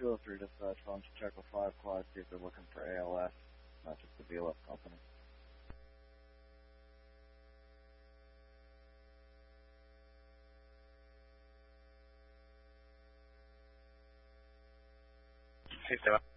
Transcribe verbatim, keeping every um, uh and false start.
two oh three dispatch, phone to check with five quad, see if they're looking for A L S, not just the B L S company. Sistema.